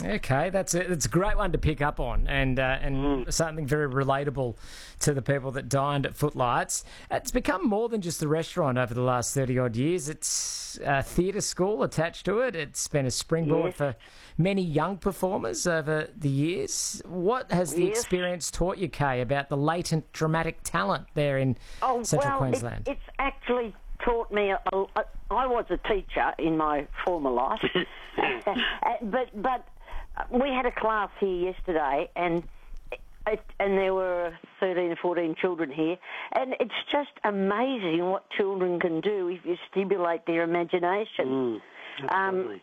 Okay, that's it. It's a great one to pick up on, and something very relatable to the people that dined at Footlights. It's become more than just a restaurant over the last 30-odd years. It's a theatre school attached to it. It's been a springboard for many young performers over the years. What has the experience taught you, Kay, about the latent dramatic talent there in Central Queensland? It's actually taught me. I was a teacher in my former life, but we had a class here yesterday, and there were 13 or 14 children here, and it's just amazing what children can do if you stimulate their imagination. Absolutely.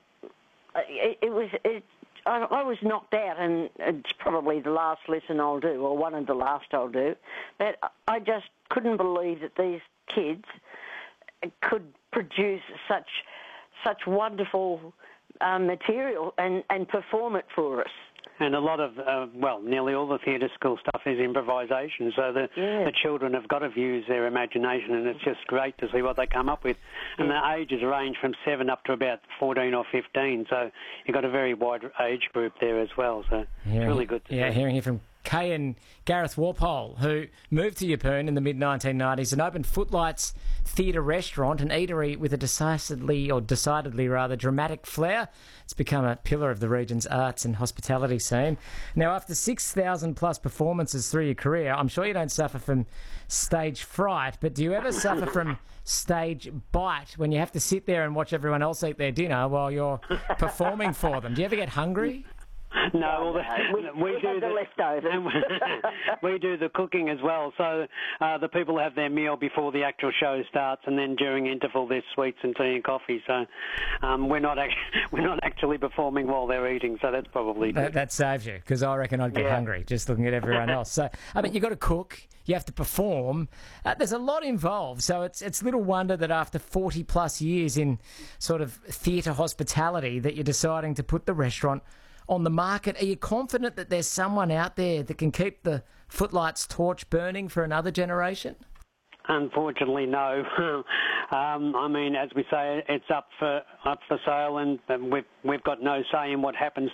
I was knocked out, and it's probably the last lesson I'll do, or one of the last I'll do, but I just couldn't believe that these kids could produce such wonderful material and perform it for us. And a lot of, nearly all the theatre school stuff is improvisation, so the children have got to use their imagination, and it's just great to see what they come up with. And the ages range from 7 up to about 14 or 15, so you've got a very wide age group there as well, so it's really good to see. Hearing here from Kay and Gareth Warpole, who moved to Yeppoon in the mid-1990s and opened Footlights Theatre Restaurant, an eatery with a decidedly dramatic flair. It's become a pillar of the region's arts and hospitality scene. Now, after 6,000 plus performances through your career, I'm sure you don't suffer from stage fright, but do you ever suffer from stage bite when you have to sit there and watch everyone else eat their dinner while you're performing for them? Do you ever get hungry? No, we do the leftovers. We do the cooking as well. So the people have their meal before the actual show starts, and then during interval there's sweets and tea and coffee. So we're not actually performing while they're eating. So that's probably good. That saves you, because I reckon I'd get hungry just looking at everyone else. So you've got to cook. You have to perform. There's a lot involved, so it's little wonder that after 40 plus years in sort of theatre hospitality that you're deciding to put the restaurant on the market. Are you confident that there's someone out there that can keep the Footlights torch burning for another generation? Unfortunately, no. I mean, as we say, it's up for sale, and we've got no say in what happens